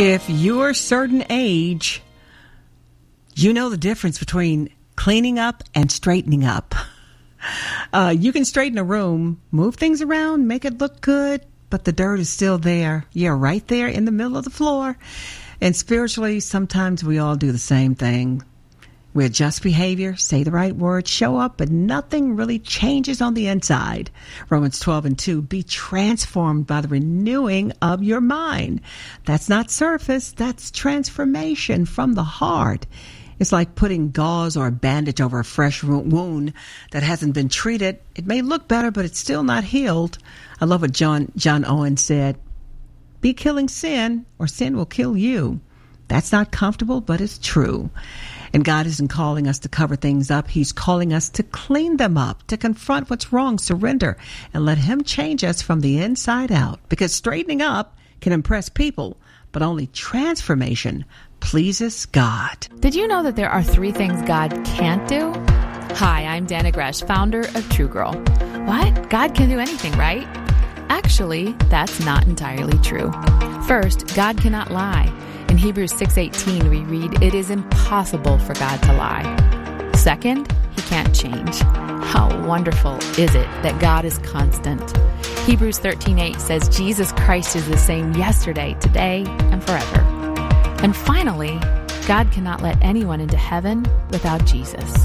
If you're a certain age, you know the difference between cleaning up and straightening up. You can straighten a room, move things around, make it look good, but the dirt is still there. You're right there in the middle of the floor. And spiritually, sometimes we all do the same thing. We adjust behavior, say the right words, show up, but nothing really changes on the inside. Romans 12:2, be transformed by the renewing of your mind. That's not surface, that's transformation from the heart. It's like putting gauze or a bandage over a fresh wound that hasn't been treated. It may look better, but it's still not healed. I love what John Owen said. Be killing sin, or sin will kill you. That's not comfortable, but it's true. And God isn't calling us to cover things up. He's calling us to clean them up, to confront what's wrong, surrender, and let Him change us from the inside out. Because straightening up can impress people, but only transformation pleases God. Did you know that there are 3 things God can't do? Hi, I'm Dana Gresh, founder of True Girl. What? God can do anything, right? Actually, that's not entirely true. First, God cannot lie. In Hebrews 6:18, we read, it is impossible for God to lie. Second, He can't change. How wonderful is it that God is constant? Hebrews 13:8 says Jesus Christ is the same yesterday, today, and forever. And finally, God cannot let anyone into heaven without Jesus.